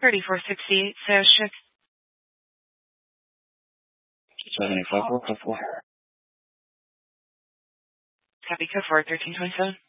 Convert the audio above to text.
3468 sales check. 75 4 code 4. Copy code 4 1327.